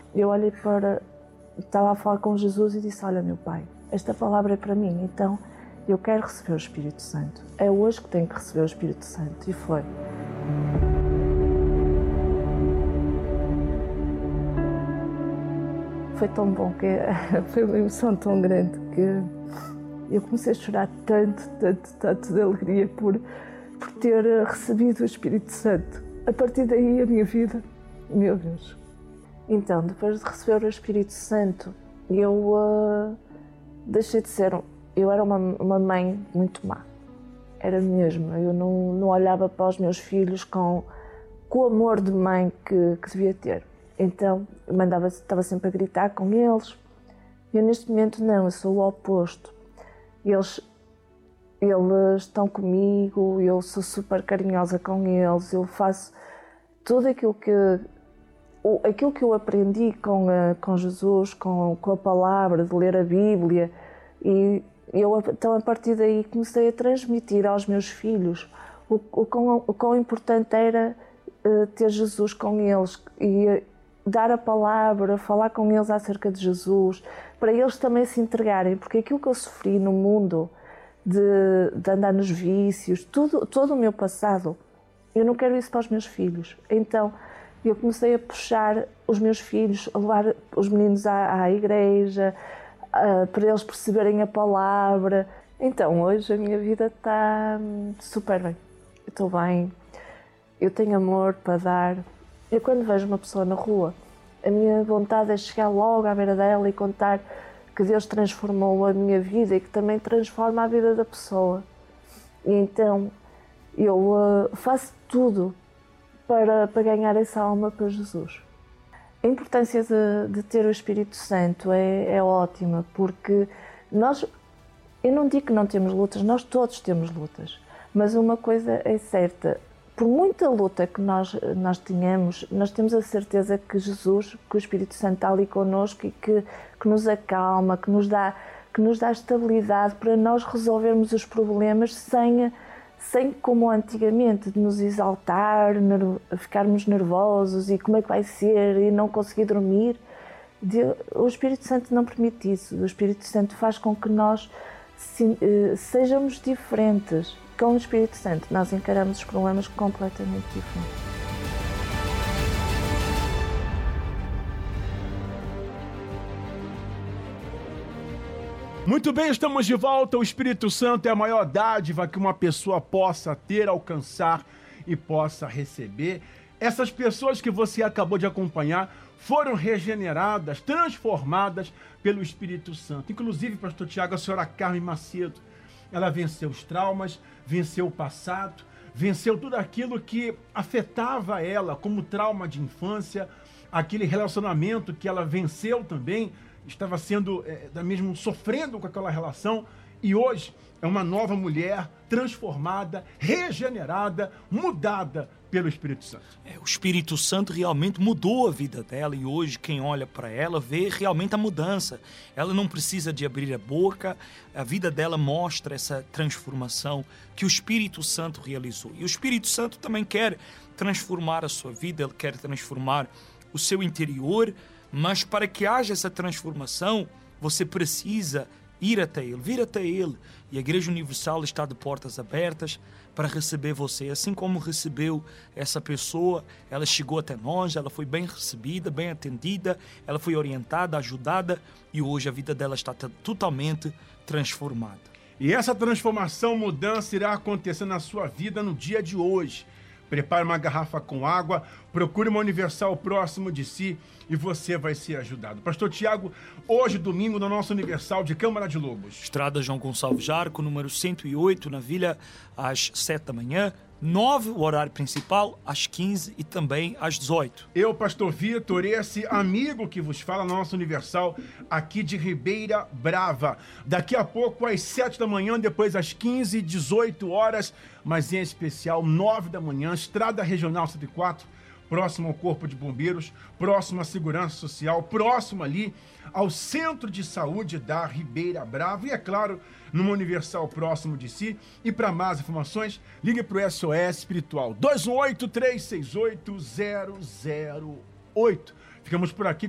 eu olhei para... Estava a falar com Jesus e disse, olha meu Pai, esta palavra é para mim, então eu quero receber o Espírito Santo. É hoje que tenho que receber o Espírito Santo. E foi. Foi tão bom, foi uma emoção tão grande que eu comecei a chorar tanto de alegria por ter recebido o Espírito Santo. A partir daí a minha vida, meu Deus. Então, depois de receber o Espírito Santo, eu deixei de ser... Eu era uma mãe muito má, era mesmo. Eu não olhava para os meus filhos com o amor de mãe que devia ter. Então, estava sempre a gritar com eles. Eu neste momento não, eu sou o oposto. Eles estão comigo, eu sou super carinhosa com eles, eu faço tudo aquilo que eu aprendi com Jesus, com a palavra, de ler a Bíblia, e então a partir daí comecei a transmitir aos meus filhos o quão importante era ter Jesus com eles e dar a palavra, falar com eles acerca de Jesus, para eles também se entregarem, porque aquilo que eu sofri no mundo, de andar nos vícios, todo o meu passado, eu não quero isso para os meus filhos. Então eu comecei a puxar os meus filhos, a levar os meninos à igreja, para eles perceberem a palavra. Então hoje a minha vida está super bem, eu estou bem, eu tenho amor para dar. Eu quando vejo uma pessoa na rua, a minha vontade é chegar logo à beira dela e contar que Deus transformou a minha vida e que também transforma a vida da pessoa. E então eu faço tudo para ganhar essa alma para Jesus. A importância de ter o Espírito Santo é ótima, porque eu não digo que não temos lutas, nós todos temos lutas, mas uma coisa é certa, por muita luta que nós tenhamos, nós temos a certeza que Jesus, que o Espírito Santo está ali connosco e que nos acalma, que nos dá estabilidade para nós resolvermos os problemas sem como antigamente, de nos exaltar, ficarmos nervosos e como é que vai ser e não conseguir dormir. O Espírito Santo não permite isso. O Espírito Santo faz com que nós sejamos diferentes. Com o Espírito Santo nós encaramos os problemas completamente diferentes. Muito bem, estamos de volta. O Espírito Santo é a maior dádiva que uma pessoa possa ter, alcançar e possa receber. Essas pessoas que você acabou de acompanhar foram regeneradas, transformadas pelo Espírito Santo. Inclusive, pastor Tiago, a senhora Carmen Macedo, ela venceu os traumas, venceu o passado, venceu tudo aquilo que afetava ela como trauma de infância, aquele relacionamento que ela venceu também, estava sendo, mesmo sofrendo com aquela relação, e hoje é uma nova mulher transformada, regenerada, mudada pelo Espírito Santo. O Espírito Santo realmente mudou a vida dela e hoje quem olha para ela vê realmente a mudança. Ela não precisa de abrir a boca, a vida dela mostra essa transformação que o Espírito Santo realizou. E o Espírito Santo também quer transformar a sua vida, ele quer transformar o seu interior, mas para que haja essa transformação, você precisa ir até Ele, vir até Ele. E a Igreja Universal está de portas abertas para receber você. Assim como recebeu essa pessoa, ela chegou até nós, ela foi bem recebida, bem atendida, ela foi orientada, ajudada e hoje a vida dela está totalmente transformada. E essa transformação, mudança irá acontecer na sua vida no dia de hoje. Prepare uma garrafa com água, procure uma Universal próximo de si e você vai ser ajudado. Pastor Tiago, hoje, domingo, na nossa Universal de Câmara de Lobos. Estrada João Gonçalves Jarco, número 108, na Vila, às 7 da manhã. 9, o horário principal, às 15 e também às 18. Eu, pastor Vitor, esse amigo que vos fala na nossa Universal, aqui de Ribeira Brava. Daqui a pouco, às 7 da manhã, depois às 15, 18 horas, mas em especial, 9 da manhã, Estrada Regional 104, próximo ao Corpo de Bombeiros, próximo à Segurança Social, próximo ali ao Centro de Saúde da Ribeira Brava e, é claro, numa Universal próximo de si. E para mais informações, ligue para o SOS Espiritual 218-368-008. Ficamos por aqui.